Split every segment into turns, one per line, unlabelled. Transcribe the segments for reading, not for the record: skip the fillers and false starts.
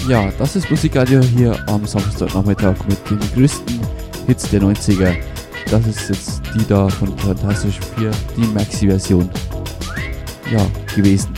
Ja, das ist Musikradio hier am Samstagnachmittag mit den größten Hits der 90er. Das ist jetzt die da von Fantastischen Vier, die Maxi-Version. Ja, gewesen.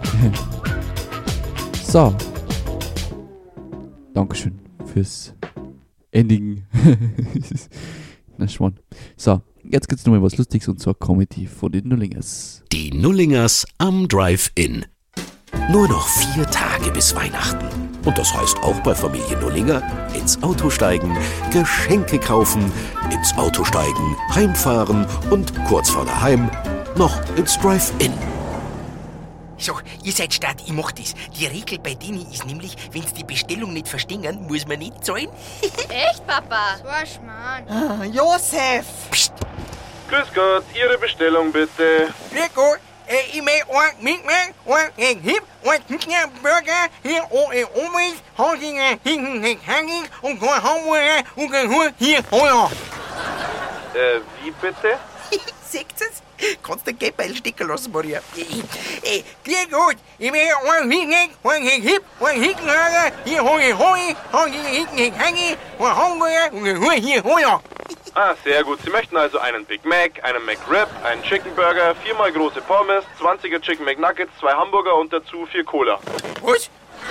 So. Dankeschön fürs Ending. Na Schwan. So, jetzt gibt's nochmal was Lustiges und zwar Comedy von den Nullingers.
Die Nullingers am Drive-In. Nur noch 4 Tage bis Weihnachten. Und das heißt auch bei Familie Nullinger ins Auto steigen, Geschenke kaufen, ins Auto steigen, heimfahren und kurz vor daheim noch ins Drive-In.
So, ihr seid Start, ich mach das. Die Regel bei denen ist nämlich, wenn's die Bestellung nicht verstehen, muss man nicht zahlen.
Echt, Papa?
So ein Schmarrn.
Josef!
Psst,
Grüß Gott, Ihre Bestellung bitte.
sehr gut. Ich möchte einen mitnehmen, einen Hip, einen Chicken-Burger, hier ohne Umwelt, Hausinger, Hängen und kein Hamburger und kein Hund, hier, Heuer.
Wie bitte?
Seht ihr's? Kannst du den Geldbeutel stecken lassen, Maria? Sehr gut. Ich möchte einen Hip, einen Hip, einen Hickenburger, hier ohne Heu, Hausinger, Hängen, ein Hamburger und kein Hund, hier, Heuer.
Ah, sehr gut. Sie möchten also einen Big Mac, einen McRib, einen Chicken Burger, 4-mal große Pommes, 20er Chicken McNuggets, 2 Hamburger und dazu 4 Cola.
Was?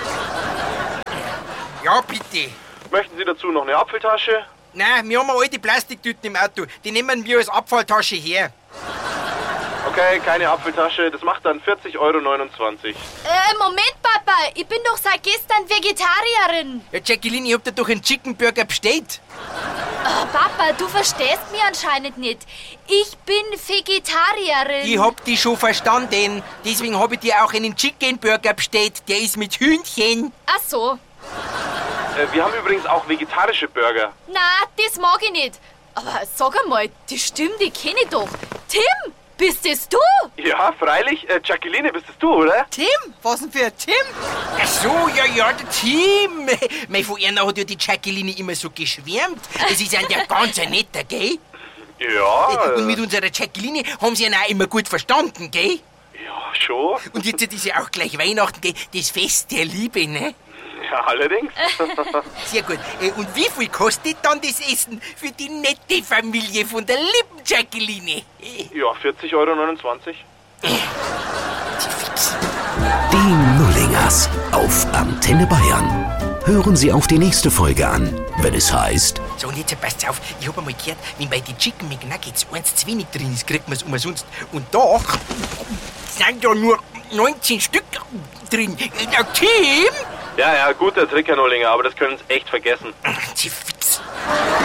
Ja, bitte.
Möchten Sie dazu noch eine Apfeltasche?
Nein, wir haben eine alte Plastiktüten im Auto. Die nehmen wir als Abfalltasche her.
Okay, keine Apfeltasche. Das macht dann 40,29 €.
Moment, Papa. Ich bin doch seit gestern Vegetarierin.
Ja, Jacqueline, ich hab dir doch einen Chicken Burger bestellt.
Oh, Papa, du verstehst mich anscheinend nicht. Ich bin Vegetarierin.
Ich hab dich schon verstanden. Deswegen hab ich dir auch einen Chicken Burger bestellt. Der ist mit Hühnchen.
Ach so.
Wir haben übrigens auch vegetarische Burger.
Na, das mag ich nicht. Aber sag einmal, die Stimme, die kenn ich doch. Tim, bist es du?
Ja, freilich. Jacqueline, bist es du, oder?
Tim? Was denn für ein Tim?
Ach so, ja, der Tim. Mein von Erna hat ja die Jacqueline immer so geschwärmt. Das ist ein der ganz ein netter, gell?
Ja.
Und mit unserer Jacqueline haben sie ihn auch immer gut verstanden, gell?
Ja, schon.
Und jetzt ist ja auch gleich Weihnachten, gell? Das Fest der Liebe, ne?
Ja, allerdings.
Sehr gut. Und wie viel kostet dann das Essen für die nette Familie von der lieben Jacqueline?
Ja, 40,29 €.
Die Nullingers auf Antenne Bayern. Hören Sie auch die nächste Folge an, wenn es heißt...
So, und jetzt passt auf. Ich hab einmal gehört, wenn bei den Chicken McNuggets eins zu wenig drin ist, kriegt man es umsonst. Und da sind ja nur 19 Stück drin. Der Tim?
Ja, guter Trick, Herr Nullinger, aber das können Sie echt vergessen.
Sie Fix.